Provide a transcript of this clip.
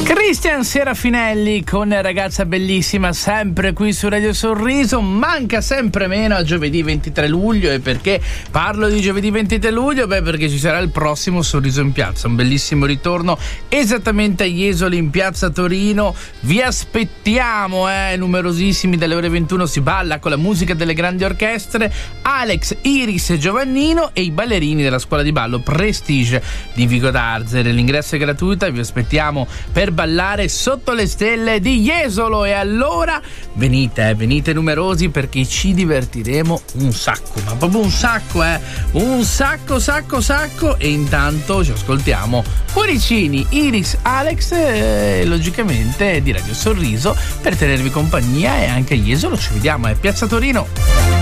Cristian Serafinelli con Ragazza Bellissima, sempre qui su Radio Sorriso. Manca sempre meno a giovedì 23 luglio. E perché parlo di giovedì 23 luglio? Beh, perché ci sarà il prossimo Sorriso in Piazza, un bellissimo ritorno esattamente a Jesolo in piazza Torino. Vi aspettiamo, numerosissimi. Dalle ore 21 si balla con la musica delle grandi orchestre, Alex, Iris e Giovannino e i ballerini della scuola di ballo Prestige di Vico d'Arzere. L'ingresso è gratuito e vi aspettiamo per ballare sotto le stelle di Jesolo. E allora venite numerosi, perché ci divertiremo un sacco, ma proprio un sacco, un sacco. E intanto ci ascoltiamo Cuoricini, Iris, Alex e logicamente di Radio Sorriso per tenervi compagnia. E anche a Jesolo ci vediamo a Piazza Torino.